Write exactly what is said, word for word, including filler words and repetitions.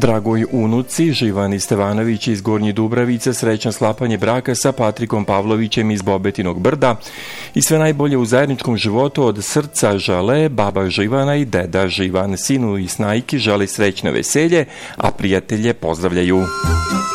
Dragoj unuci, Živani Stevanović iz Gornje Dubravice, srećno sklapanje braka sa Patrikom Pavlovićem iz Bobetinog Brda i sve najbolje u zajedničkom životu od srca žele baba Živana i deda Živan. Sinu i snajki želi srećno veselje, a prijatelje pozdravljaju.